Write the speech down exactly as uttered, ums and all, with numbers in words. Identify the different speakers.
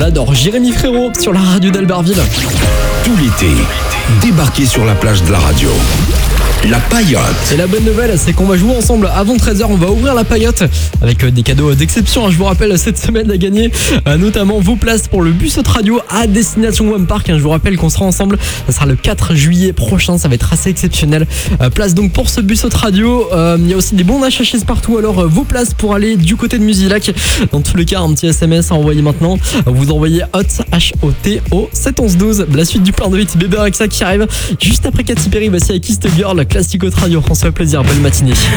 Speaker 1: adore. Jérémy Frérot sur la radio d'Albertville.
Speaker 2: Tout l'été, débarquez sur la plage de la radio. La Paillote.
Speaker 1: Et la bonne nouvelle, c'est qu'on va jouer ensemble avant treize heures. On va ouvrir la Paillote avec des cadeaux d'exception. Je vous rappelle, cette semaine à gagner notamment vos places pour le Bus Haute Radio à destination Wham Park. Je vous rappelle qu'on sera ensemble. Ça sera le quatre juillet prochain. Ça va être assez exceptionnel. Place donc pour ce Bus Haute Radio. Il y a aussi des bons d'achat chez partout. Alors vos places pour aller du côté de Musilac. Dans tous les cas, un petit S M S à envoyer maintenant. Vous envoyez HOT H O T O sept onze douze. La suite du plein de hits. Bébé Rexa qui arrive juste après Katy Perry. Voici avec Kiss the Girl. Classique Haute Radio. François Plaisir. Bonne matinée.